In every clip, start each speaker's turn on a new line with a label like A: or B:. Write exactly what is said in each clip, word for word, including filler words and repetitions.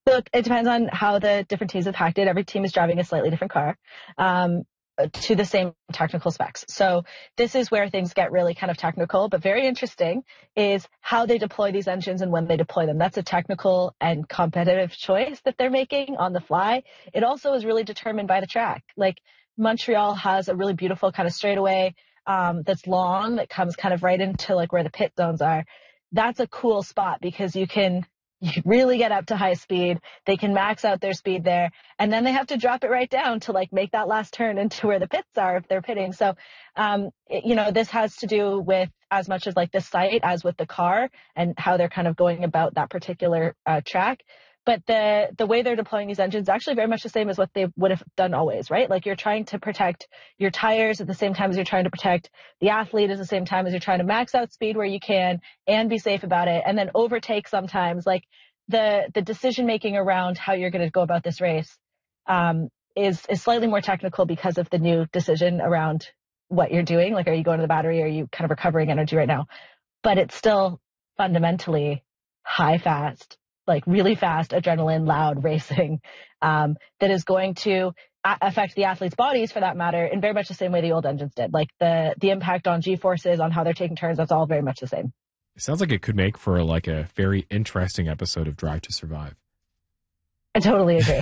A: So it depends on how the different teams have hacked it. Every team is driving a slightly different car um, to the same technical specs. So this is where things get really kind of technical, but very interesting is how they deploy these engines and when they deploy them. That's a technical and competitive choice that they're making on the fly. It also is really determined by the track. Like Montreal has a really beautiful kind of straightaway um, that's long that comes kind of right into like where the pit zones are. That's a cool spot because you can you really get up to high speed. They can max out their speed there. And then they have to drop it right down to like make that last turn into where the pits are if they're pitting. So, um, it, you know, this has to do with as much as like the site as with the car and how they're kind of going about that particular uh, track. But the, the way they're deploying these engines is actually very much the same as what they would have done always, right? Like you're trying to protect your tires at the same time as you're trying to protect the athlete at the same time as you're trying to max out speed where you can and be safe about it. And then overtake sometimes like the, the decision making around how you're going to go about this race, um, is, is slightly more technical because of the new decision around what you're doing. Like, are you going to the battery? Or are you kind of recovering energy right now? But it's still fundamentally high fast, like really fast, adrenaline, loud racing um, that is going to a- affect the athletes' bodies for that matter in very much the same way the old engines did. Like the the impact on G-forces, on how they're taking turns, that's all very much the same.
B: It sounds like it could make for like a very interesting episode of Drive to Survive.
A: I totally agree.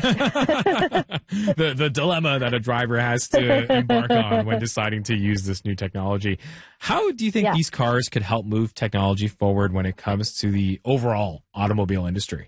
B: the the dilemma that a driver has to embark on when deciding to use this new technology. How do you think
A: yeah.
B: these cars could help move technology forward when it comes to the overall automobile industry?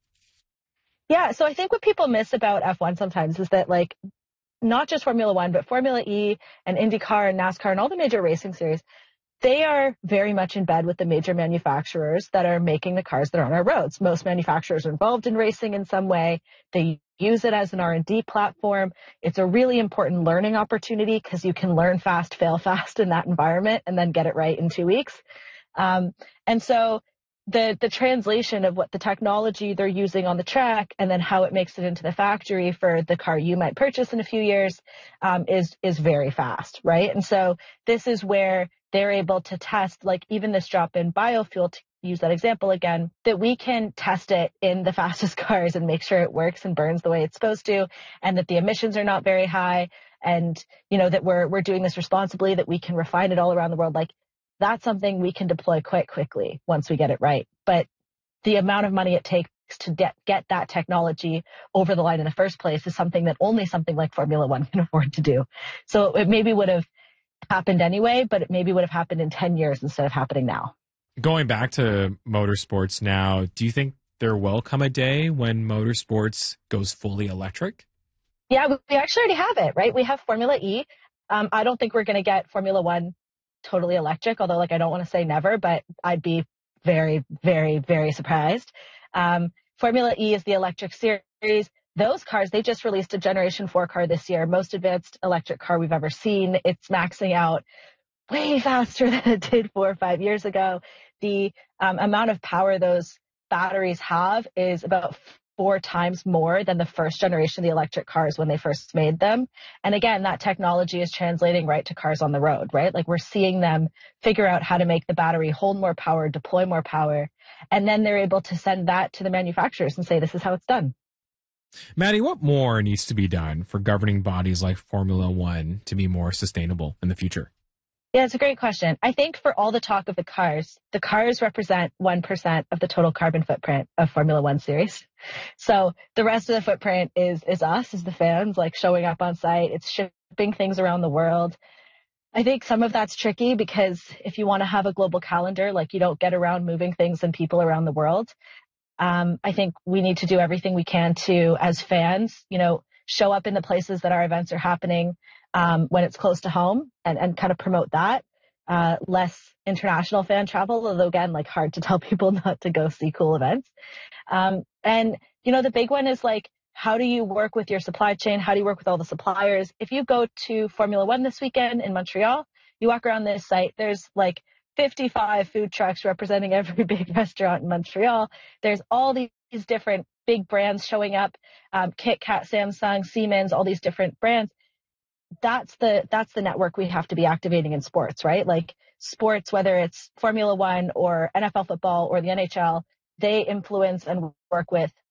A: Yeah, so I think what people miss about F one sometimes is that like not just Formula One, but Formula E and IndyCar and NASCAR and all the major racing series, they are very much in bed with the major manufacturers that are making the cars that are on our roads. Most manufacturers are involved in racing in some way. They use it as an R and D platform. It's a really important learning opportunity because you can learn fast, fail fast in that environment and then get it right in two weeks. Um, and so the, the translation of what the technology they're using on the track and then how it makes it into the factory for the car you might purchase in a few years, um, is, is very fast, right? And so this is where they're able to test, like even this drop in biofuel, to use that example again, that we can test it in the fastest cars and make sure it works and burns the way it's supposed to, and that the emissions are not very high, and, you know, that we're, we're doing this responsibly, that we can refine it all around the world. Like that's something we can deploy quite quickly once we get it right. But the amount of money it takes to get, get that technology over the line in the first place is something that only something like Formula One can afford to do. So it maybe would have happened anyway, but it maybe would have happened in ten years instead of happening now.
B: Going back to motorsports now, do you think there will come a day when motorsports goes fully electric?
A: Yeah, we actually already have it, right? We have Formula E. Um, I don't think we're going to get Formula One totally electric, although like I don't want to say never, but I'd be very, very, very surprised. Um, Formula E is the electric series. Those cars, they just released a Generation four car this year, most advanced electric car we've ever seen. It's maxing out way faster than it did four or five years ago. The um, amount of power those batteries have is about four times more than the first generation of the electric cars when they first made them. And again, that technology is translating right to cars on the road, right? Like we're seeing them figure out how to make the battery hold more power, deploy more power, and then they're able to send that to the manufacturers and say, this is how it's done.
B: Maddie, what more needs to be done for governing bodies like Formula One to be more sustainable in the future?
A: Yeah, it's a great question. I think for all the talk of the cars, the cars represent one percent of the total carbon footprint of Formula One series. So the rest of the footprint is, is us, is the fans, like showing up on site. It's shipping things around the world. I think some of that's tricky because if you want to have a global calendar, like you don't get around moving things and people around the world. Um, I think we need to do everything we can to, as fans, you know, show up in the places that our events are happening um, when it's close to home and, and kind of promote that. Uh, less international fan travel, although again, like hard to tell people not to go see cool events. Um, and, you know, the big one is like, how do you work with your supply chain? How do you work with all the suppliers? If you go to Formula One this weekend in Montreal, you walk around this site, there's like fifty-five food trucks representing every big restaurant in Montreal. There's all these different big brands showing up, um, Kit Kat, Samsung, Siemens, all these different brands. That's the, that's the network we have to be activating in sports, right? Like sports, whether it's Formula One or N F L football or the N H L, they influence and work with